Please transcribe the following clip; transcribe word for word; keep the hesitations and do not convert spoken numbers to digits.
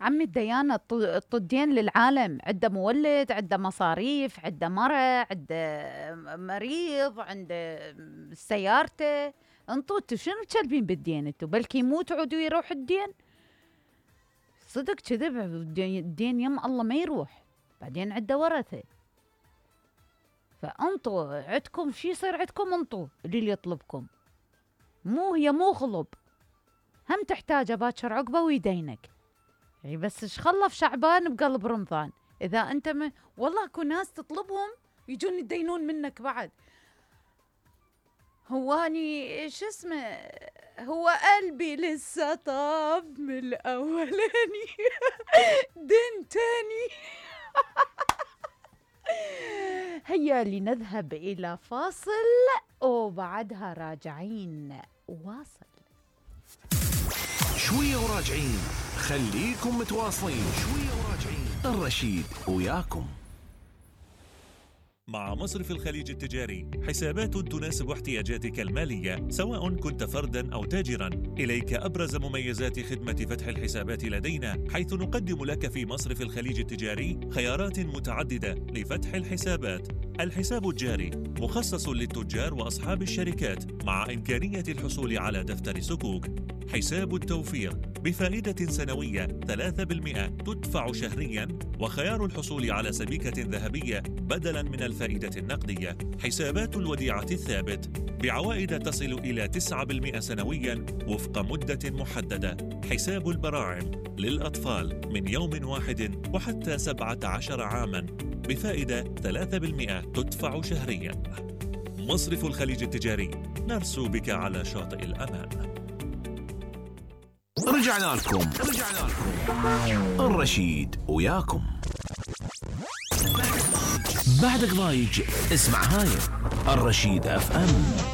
عمي الديانة الطدين للعالم، عنده مولد، عنده مصاريف، عنده مرة، عنده مريض، عنده سيارته. انتو شنو تشلبين بالدين؟ انتو بلكي يموت عودوا يروح الدين. صدق كذب، الدين يم الله ما يروح، بعدين عنده ورثة. فانتو عندكم شي يصير عندكم انتو اللي يطلبكم، مو هي مو غلب، هم تحتاجه باكر عقبه ويدينك. يعني بس ايش خلف شعبان بقلب رمضان؟ اذا انت م... والله اكو ناس تطلبهم يجون يدينون منك بعد. هواني شو اسمه، هو قلبي لسه طاب من الاولاني دين تاني. هيا لنذهب الى فاصل وبعدها راجعين واصل. شوية وراجعين، خليكم متواصلين. شوية وراجعين، الرشيد وياكم. مع مصرف الخليج التجاري حسابات تناسب احتياجاتك المالية، سواء كنت فرداً أو تاجراً. إليك أبرز مميزات خدمة فتح الحسابات لدينا، حيث نقدم لك في مصرف الخليج التجاري خيارات متعددة لفتح الحسابات. الحساب الجاري مخصص للتجار وأصحاب الشركات، مع إمكانية الحصول على دفتر سكوك. حساب التوفير بفائدة سنوية ثلاثة بالمئة تدفع شهرياً، وخيار الحصول على سبيكة ذهبية بدلاً من الفائدة النقدية. حسابات الوديعة الثابت بعوائد تصل إلى تسعة بالمئة سنوياً وفق مدة محددة. حساب البراعم للأطفال من يوم واحد وحتى سبعة عشر عاماً بفائدة ثلاثة بالمئة تدفع شهرياً. مصرف الخليج التجاري، نرسو بك على شاطئ الأمان. رجعنا لكم رجعنا لكم الرشيد وياكم. بعد ضايج اسمع هاي الرشيد اف ام.